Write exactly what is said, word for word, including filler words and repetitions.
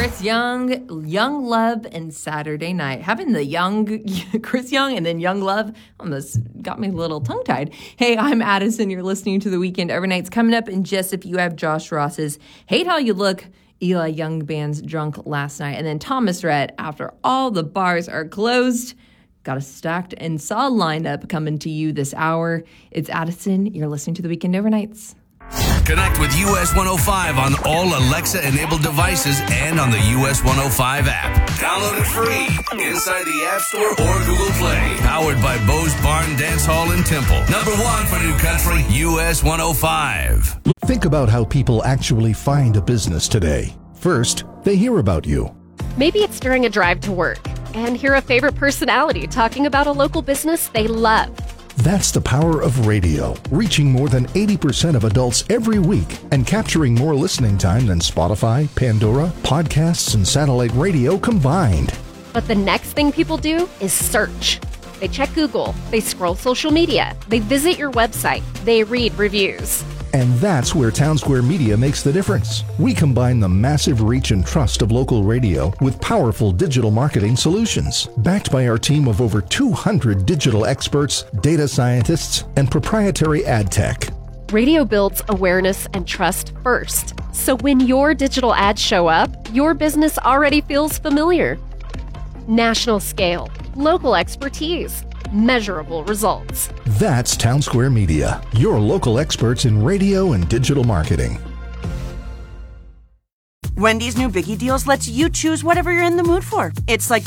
Chris Young, Young Love, and Saturday Night. Having the young Chris Young and then Young Love almost got me a little tongue-tied. Hey, I'm Addison. You're listening to The Weekend Overnights. Coming up in just if you have Josh Ross's Hate How You Look, Eli Young Band's Drunk Last Night, and then Thomas Rhett, After All the Bars Are Closed. Got a stacked and solid lineup coming to you this hour. It's Addison. You're listening to The Weekend Overnights. Connect with U S one oh five on all Alexa-enabled devices and on the U S one oh five app. Download it free inside the App Store or Google Play. Powered by Bo's Barn Dance Hall in Temple. Number one for New Country, U S one oh five. Think about how people actually find a business today. First, they hear about you. Maybe it's during a drive to work and hear a favorite personality talking about a local business they love. That's the power of radio, reaching more than eighty percent of adults every week and capturing more listening time than Spotify, Pandora, podcasts, and satellite radio combined. But the next thing people do is search. They check Google, they scroll social media, they visit your website, they read reviews. And that's where Townsquare Media makes the difference. We combine the massive reach and trust of local radio with powerful digital marketing solutions, backed by our team of over two hundred digital experts, data scientists, and proprietary ad tech. Radio builds awareness and trust first. So when your digital ads show up, your business already feels familiar. National scale, local expertise, measurable results. That's Townsquare Media, your local experts in radio and digital marketing. Wendy's new Biggie Deals lets you choose whatever you're in the mood for. It's like